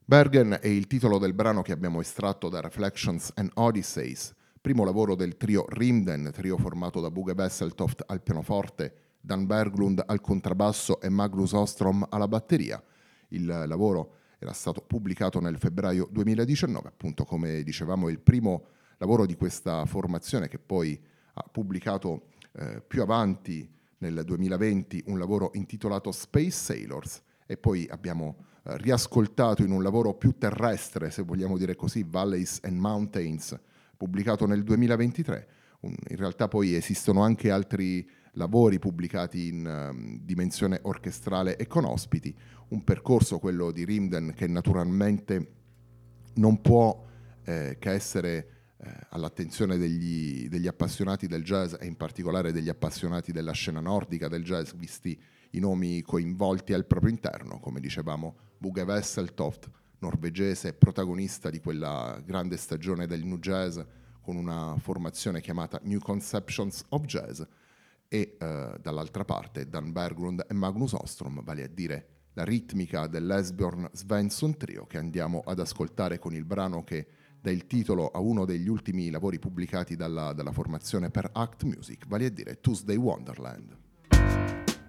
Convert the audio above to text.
Bergen è il titolo del brano che abbiamo estratto da Reflections and Odysseys, primo lavoro del trio Rimden, trio formato da Bugge Wesseltoft al pianoforte, Dan Berglund al contrabbasso e Magnus Ostrom alla batteria. Il lavoro era stato pubblicato nel febbraio 2019, appunto come dicevamo il primo lavoro di questa formazione che poi ha pubblicato più avanti nel 2020 un lavoro intitolato Space Sailors e poi abbiamo riascoltato in un lavoro più terrestre, se vogliamo dire così, Valleys and Mountains, pubblicato nel 2023. In realtà poi esistono anche altri lavori pubblicati in dimensione orchestrale e con ospiti, un percorso, quello di Rimden, che naturalmente non può che essere all'attenzione degli appassionati del jazz e in particolare degli appassionati della scena nordica del jazz, visti i nomi coinvolti al proprio interno, come dicevamo Bugge Wesseltoft, norvegese, protagonista di quella grande stagione del new jazz con una formazione chiamata New Conceptions of Jazz e dall'altra parte Dan Berglund e Magnus Ostrom, vale a dire la ritmica dell'Esbjörn Svensson Trio, che andiamo ad ascoltare con il brano che dà il titolo a uno degli ultimi lavori pubblicati dalla formazione per Act Music, vale a dire Tuesday Wonderland.